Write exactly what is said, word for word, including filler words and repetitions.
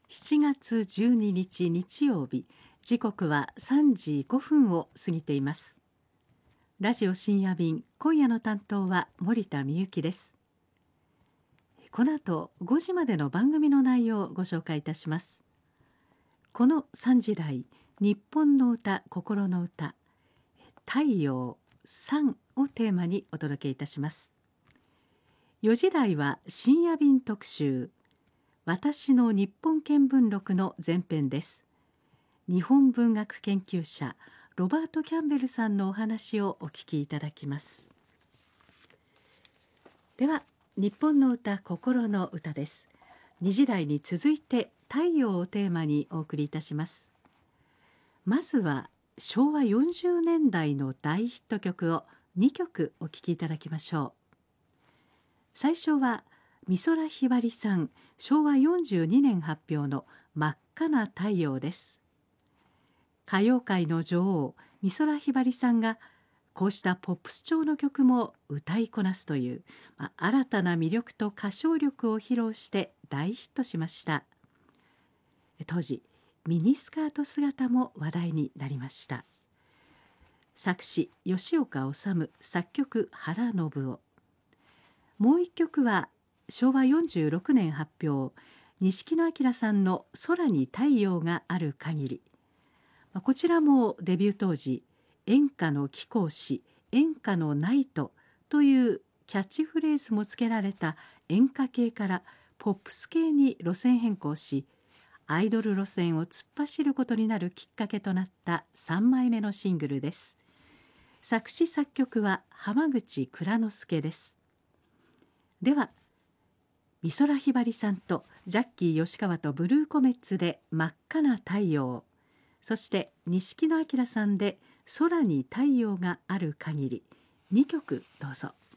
しちがつじゅうににち日曜日、時刻はさんじごふんを過ぎています。ラジオ深夜便、今夜の担当は森田美幸です。この後ごじまでの番組の内容をご紹介いたします。このさんじ台、日本の歌、心の歌、太陽さんをテーマにお届けいたします。よじ台は深夜便特集、私の日本見聞録の前編です。日本文学研究者ロバート・キャンベルさんのお話をお聞きいただきます。では、日本の歌、心の歌です。にじ台に続いて太陽をテーマにお送りいたします。まずはしょうわよんじゅうねんだいの大ヒット曲をにきょくお聴きいただきましょう。最初は美空ひばりさん、しょうわよんじゅうにねん発表の真っ赤な太陽です。歌謡界の女王美空ひばりさんがこうしたポップス調の曲も歌いこなすという、まあ、新たな魅力と歌唱力を披露して大ヒットしました。当時ミニスカート姿も話題になりました。作詞吉岡治、作曲原信夫。もう一曲はしょうわよんじゅうろくねん発表、錦野旦さんの空に太陽がある限り。こちらもデビュー当時、演歌の貴公子、演歌のナイトというキャッチフレーズもつけられた演歌系からポップス系に路線変更し、アイドル路線を突っ走ることになるきっかけとなったさんまいめのシングルです。作詞作曲は浜口蔵之介です。では、美空ひばりさんとジャッキー吉川とブルーコメッツで真っ赤な太陽、そして錦野旦さんで空に太陽がある限り、にきょくどうぞ。